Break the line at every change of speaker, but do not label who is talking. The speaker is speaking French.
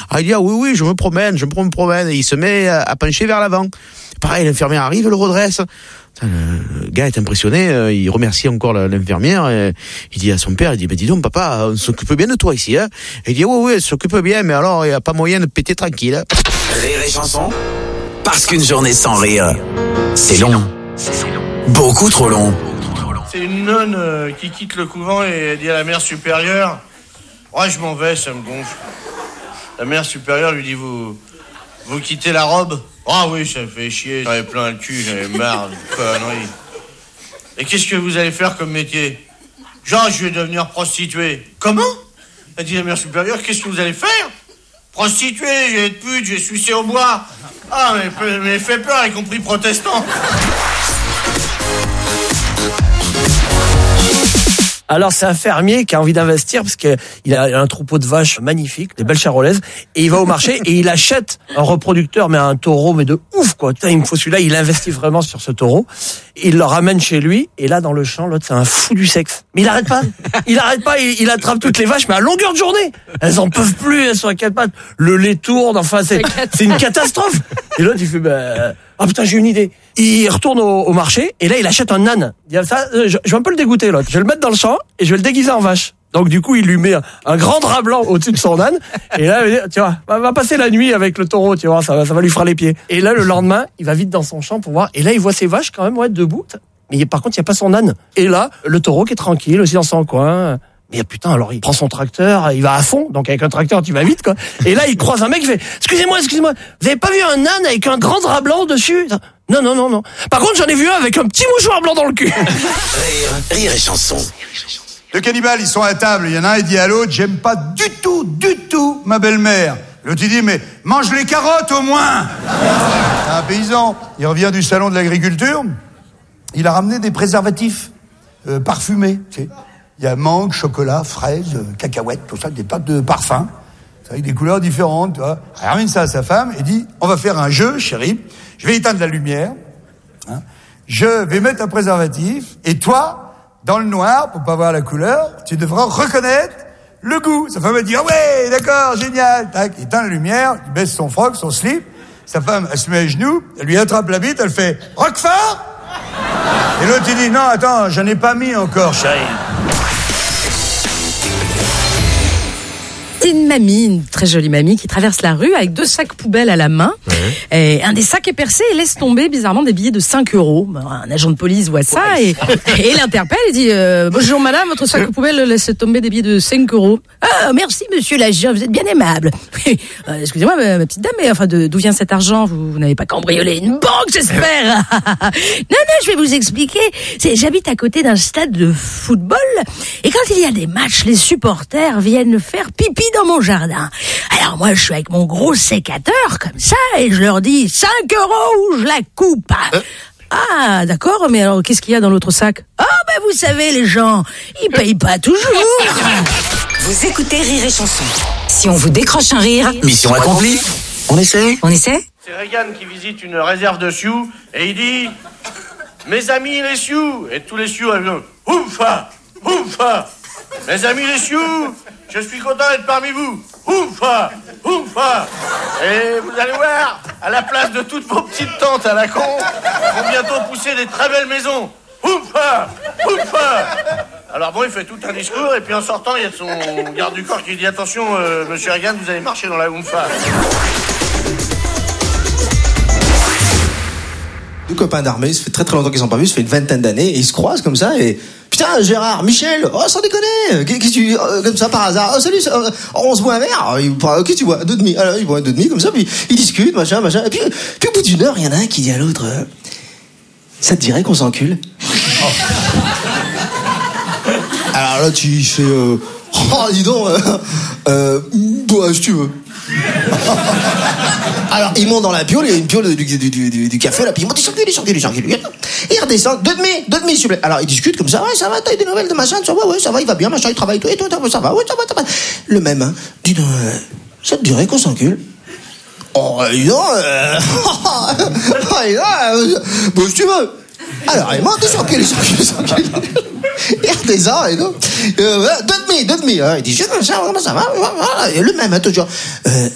Ah, il dit, ah oui, je me promène. Et il se met à pencher vers l'avant. Pareil, l'infirmière arrive, le redresse. Le gars est impressionné, il remercie encore l'infirmière, et il dit à son père, il dit, dis donc papa, on s'occupe bien de toi ici, hein. Et il dit, oui, elle s'occupe bien, mais alors il n'y a pas moyen de péter tranquille, hein.
Rire et chanson, parce qu'une journée sans rire, c'est long. Beaucoup trop long.
C'est une nonne qui quitte le couvent et dit à la mère supérieure, ouais, je m'en vais, ça me gonfle. La mère supérieure lui dit, vous quittez la robe? Ah oui, ça me fait chier, j'avais plein le cul, j'avais marre de conneries. Et qu'est-ce que vous allez faire comme métier? Genre, je vais devenir prostituée. Comment? A dit la mère supérieure, qu'est-ce que vous allez faire? Prostituée, je vais être pute, je vais sucer au bois. Ah, mais fait peur, y compris protestant.
Alors c'est un fermier qui a envie d'investir parce qu'il a un troupeau de vaches magnifiques, des belles charolaises, et il va au marché et il achète un reproducteur, mais un taureau, mais de ouf quoi. Putain, il me faut celui-là, il investit vraiment sur ce taureau. Il le ramène chez lui et là dans le champ, l'autre c'est un fou du sexe. Mais il arrête pas, il attrape toutes les vaches, mais à longueur de journée. Elles en peuvent plus, elles sont à quatre pattes. Le lait tourne, enfin c'est une catastrophe. Et l'autre il fait ah putain, j'ai une idée. Il retourne au marché et là il achète un âne. Il dit ça, je vais un peu le dégoûter l'autre. Je vais le mettre dans le champ et je vais le déguiser en vache. Donc du coup il lui met un grand drap blanc au-dessus de son âne et là tu vois, va passer la nuit avec le taureau, tu vois, ça va lui faire les pieds. Et là le lendemain il va vite dans son champ pour voir et là il voit ses vaches quand même debout. Mais par contre il y a pas son âne. Et là le taureau qui est tranquille aussi dans son coin. Mais putain, alors il prend son tracteur, il va à fond, donc avec un tracteur tu vas vite quoi. Et là il croise un mec qui fait excusez-moi, vous avez pas vu un âne avec un grand drap blanc dessus? Non. Par contre j'en ai vu un avec un petit mouchoir blanc dans le cul.
Rire et chanson.
Deux cannibales, ils sont à table, il y en a un, il dit à l'autre, j'aime pas du tout ma belle-mère. L'autre il dit, mais mange les carottes au moins. Un paysan, il revient du salon de l'agriculture, il a ramené des préservatifs parfumés, tu sais. Il y a mangue, chocolat, fraises, cacahuètes, tout ça, des tas de parfums, avec des couleurs différentes, tu vois. Il ramène ça à sa femme et dit, on va faire un jeu, chérie, je vais éteindre la lumière, hein, je vais mettre un préservatif, et toi, dans le noir, pour pas voir la couleur, tu devras reconnaître le goût. Sa femme va dire, ah ouais, d'accord, génial, tac, il éteint la lumière, il baisse son froc, son slip, sa femme, elle se met à genoux, elle lui attrape la bite, elle fait, Roquefort? Et l'autre, il dit, non, attends, j'en ai pas mis encore, chérie.
C'est une mamie, une très jolie mamie qui traverse la rue avec 2 sacs poubelles à la main. Ouais. Et un des sacs est percé et laisse tomber bizarrement des billets de 5 €. Un agent de police voit ça et l'interpelle et dit bonjour madame, votre sac poubelle laisse tomber des billets de 5 €. Ah merci monsieur l'agent, vous êtes bien aimable. Excusez-moi ma petite dame, mais enfin d'où vient cet argent? Vous n'avez pas cambriolé une banque, j'espère? Non, je vais vous expliquer. J'habite à côté d'un stade de football et quand il y a des matchs, les supporters viennent faire pipi dans mon jardin. Alors moi je suis avec mon gros sécateur comme ça et je leur dis 5 € ou je la coupe. Ah d'accord, mais alors qu'est-ce qu'il y a dans l'autre sac? Ah ben vous savez les gens, ils payent pas toujours.
Vous écoutez Rire et Chanson. Si on vous décroche un rire,
Mission accomplie. On essaie?
C'est Reagan qui visite une réserve de Sioux et il dit mes amis les Sioux, et tous les Sioux arrivent oufa. Mes amis les Sioux, je suis content d'être parmi vous. Oufa. Et vous allez voir, à la place de toutes vos petites tantes à la con, vont bientôt pousser des très belles maisons. Oufa. Alors bon, il fait tout un discours et puis en sortant, il y a son garde du corps qui dit attention, monsieur Reagan, vous allez marcher dans la oufa.
Deux copains d'armée, ça fait très longtemps qu'ils sont pas vus, ça fait une vingtaine d'années, et ils se croisent comme ça, et putain, Gérard, Michel, oh, sans déconner, qu'est-ce que tu, comme ça, par hasard, oh, salut, on se boit un verre, qu'est-ce que tu bois, 2,5, alors, ils boivent 2,5, comme ça, puis ils discutent, machin, et puis au bout d'une heure, il y en a un qui dit à l'autre, ça te dirait qu'on s'encule? Alors là, tu fais, oh, dis donc, bah, si tu veux. Alors il monte dans la piole, il y a une piole du café là, puis il monte, il s'encule. Et il redescend, 2,5 s'il vous plaît. Alors ils discutent comme ça, ouais ça va, t'as eu des nouvelles de machin, ça va, ouais ça va, il va bien, machin, il travaille, tout, et toi, ça va, ouais ça va. Le même, hein, dis donc, ça te dirait qu'on s'encule? Oh, dis donc, bon, si tu veux. Alors il monte, il s'encule. Il redescend, et donc, 2,5, il dit, ça va, et le même, hein, toujours,